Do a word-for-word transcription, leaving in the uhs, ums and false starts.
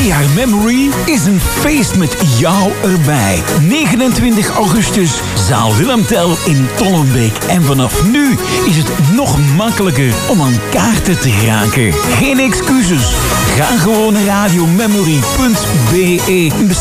jaar Memory is een feest met jou erbij. negenentwintig augustus, zaal Willem Tell in Tollenbeek. En vanaf nu is het nog makkelijker om aan kaarten te geraken. Geen excuses. Ga gewoon naar radiomemory punt be.